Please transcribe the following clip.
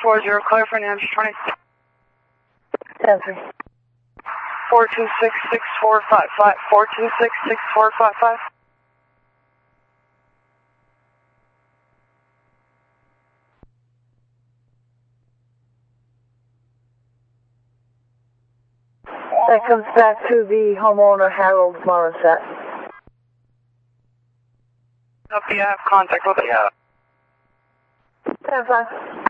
40, clear for Nam 20. 10-3. 426-6455. 426-6455. That comes back to the homeowner, Harold Morissette. Up, you have contact with it. Yeah. 10-5.